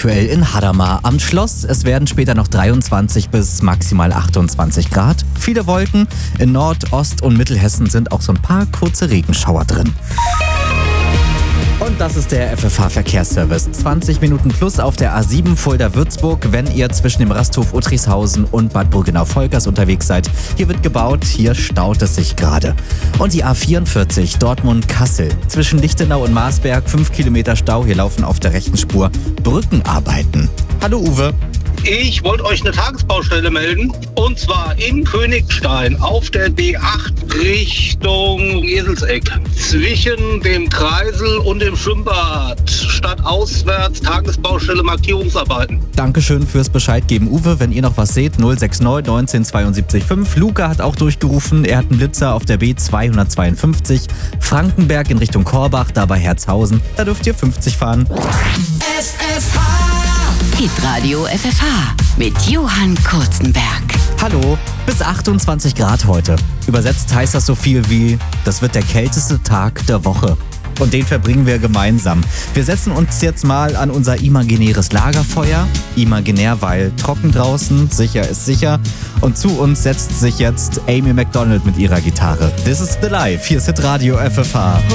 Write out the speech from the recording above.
aktuell in Hadamar am Schloss. Es werden später noch 23 bis maximal 28 Grad. Viele Wolken. In Nord-, Ost- und Mittelhessen sind auch so ein paar kurze Regenschauer drin. Und das ist der FFH-Verkehrsservice. 20 Minuten plus auf der A7 Fulda-Würzburg, wenn ihr zwischen dem Rasthof Uttrichshausen und Bad Burgenau-Volkers unterwegs seid. Hier wird gebaut, hier staut es sich gerade. Und die A44 Dortmund-Kassel. Zwischen Lichtenau und Marsberg 5 Kilometer Stau. Hier laufen auf der rechten Spur Brückenarbeiten. Hallo Uwe. Ich wollte euch eine Tagesbaustelle melden. Und zwar in Königstein auf der B8 Richtung Eselseck. Zwischen dem Kreisel und dem Schwimmbad. Stadtauswärts Tagesbaustelle Markierungsarbeiten. Dankeschön fürs Bescheid geben, Uwe. Wenn ihr noch was seht, 069 19 72 5. Luca hat auch durchgerufen. Er hat einen Blitzer auf der B252. Frankenberg in Richtung Korbach, da bei Herzhausen. Da dürft ihr 50 fahren. FFH Hitradio FFH mit Johann Kurzenberg. Hallo, bis 28 Grad heute. Übersetzt heißt das so viel wie, das wird der kälteste Tag der Woche. Und den verbringen wir gemeinsam. Wir setzen uns jetzt mal an unser imaginäres Lagerfeuer. Imaginär, weil trocken draußen, sicher ist sicher. Und zu uns setzt sich jetzt Amy Macdonald mit ihrer Gitarre. This is the Life. Hier ist Hitradio FFH.